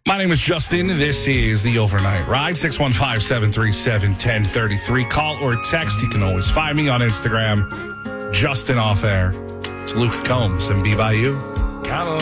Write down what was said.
My name is Justin. This is The Overnight Ride, 615-737-1033. Call or text. You can always find me on Instagram, Justin Off Air. It's Luke Combs and Be By You. Kinda